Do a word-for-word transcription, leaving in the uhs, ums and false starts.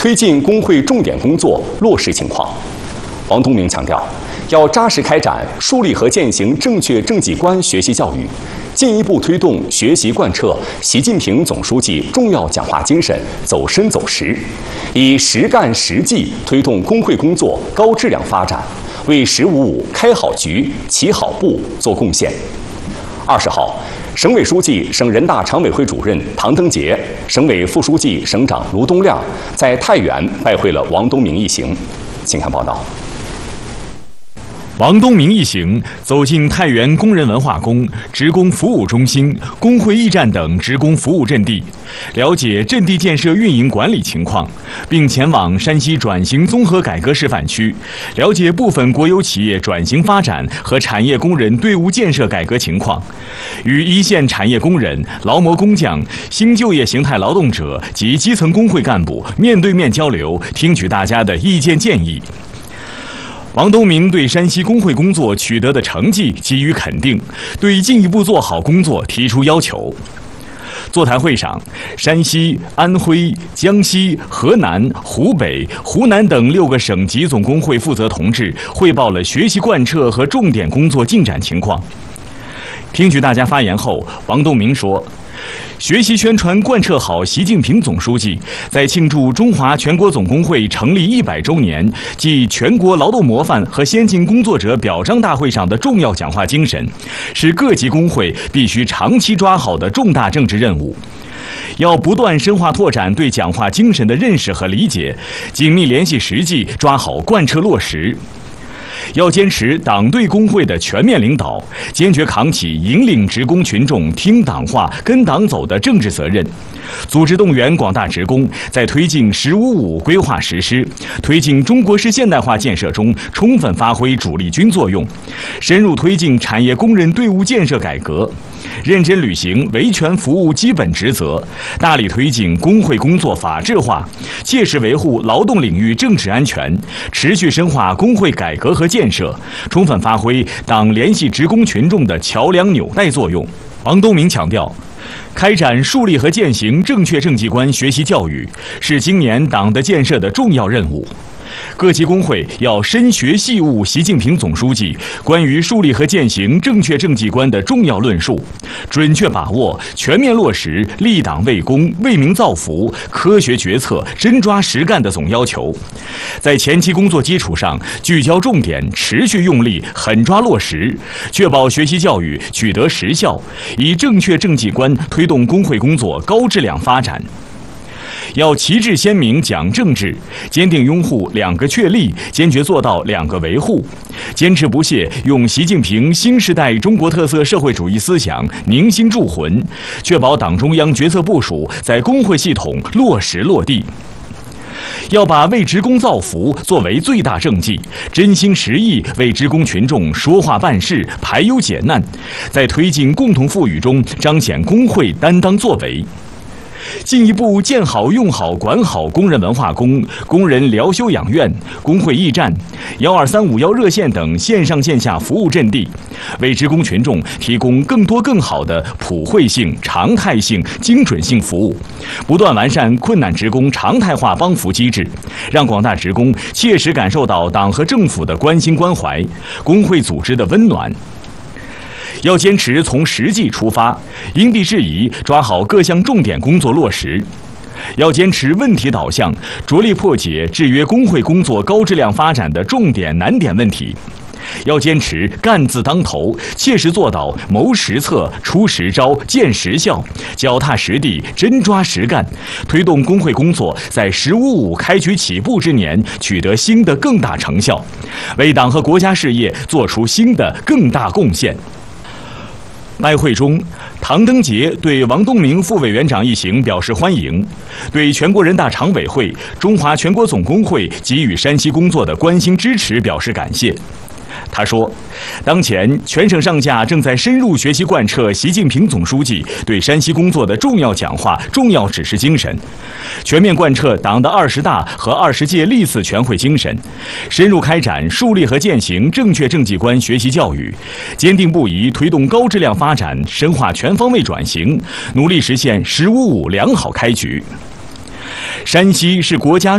推进工会重点工作落实情况。王东明强调，要扎实开展树立和践行正确政绩观学习教育，进一步推动学习贯彻习近平总书记重要讲话精神走深走实，以实干实际推动工会工作高质量发展，为“十五五”开好局、起好步做贡献。二十号，省委书记、省人大常委会主任唐登杰，省委副书记、省长卢东亮在太原拜会了王东明一行。请看报道。 王东明一行走进太原工人文化宫、职工服务中心、工会驿站等职工服务阵地，了解阵地建设运营管理情况，并前往山西转型综合改革示范区，了解部分国有企业转型发展和产业工人队伍建设改革情况，与一线产业工人、劳模工匠、新就业形态劳动者及基层工会干部面对面交流，听取大家的意见建议。王东明对山西工会工作取得的成绩给予肯定，对进一步做好工作提出要求。座谈会上，山西、安徽、江西、河南、湖北、湖南等六个省级总工会负责同志汇报了学习贯彻和重点工作进展情况。听取大家发言后，王东明说，学习宣传贯彻好习近平总书记在庆祝中华全国总工会成立一百周年暨全国劳动模范和先进工作者表彰大会上的重要讲话精神，是各级工会必须长期抓好的重大政治任务。要不断深化拓展对讲话精神的认识和理解，紧密联系实际，抓好贯彻落实。要坚持党对工会的全面领导，坚决扛起引领职工群众听党话、跟党走的政治责任，组织动员广大职工在推进“十五五”规划实施、推进中国式现代化建设中充分发挥主力军作用，深入推进产业工人队伍建设改革，认真履行维权服务基本职责，大力推进工会工作法治化，切实维护劳动领域政治安全，持续深化工会改革和建设，充分发挥党联系职工群众的桥梁纽带作用。王东明强调，开展树立和践行正确政绩观学习教育是今年党的建设的重要任务。各级工会要深学细悟习近平总书记关于树立和践行正确政绩观的重要论述，准确把握、全面落实立党为公、为民造福、科学决策、真抓实干的总要求，在前期工作基础上聚焦重点，持续用力，狠抓落实，确保学习教育取得实效，以正确政绩观推动工会工作高质量发展。要旗帜鲜明讲政治，坚定拥护两个确立，坚决做到两个维护，坚持不懈用习近平新时代中国特色社会主义思想凝心铸魂，确保党中央决策部署在工会系统落实落地。要把为职工造福作为最大政绩，真心实意为职工群众说话办事、排忧解难，在推进共同富裕中彰显工会担当作为。进一步建好、用好、管好工人文化宫、工人疗休养院、工会驿站、幺二三五幺热线等线上线下服务阵地，为职工群众提供更多更好的普惠性、常态性、精准性服务，不断完善困难职工常态化帮扶机制，让广大职工切实感受到党和政府的关心关怀，工会组织的温暖。要坚持从实际出发，因地制宜抓好各项重点工作落实。要坚持问题导向，着力破解制约工会工作高质量发展的重点难点问题。要坚持干字当头，切实做到谋实策、出实招、见实效，脚踏实地、真抓实干，推动工会工作在“十五五”开局起步之年取得新的更大成效，为党和国家事业做出新的更大贡献。拜会中，唐登杰对王东明副委员长一行表示欢迎，对全国人大常委会、中华全国总工会给予山西工作的关心支持表示感谢。他说，当前全省上下正在深入学习贯彻习近平总书记对山西工作的重要讲话、重要指示精神，全面贯彻党的二十大和二十届历次全会精神，深入开展树立和践行正确政绩观学习教育，坚定不移推动高质量发展，深化全方位转型，努力实现“十五五”良好开局。山西是国家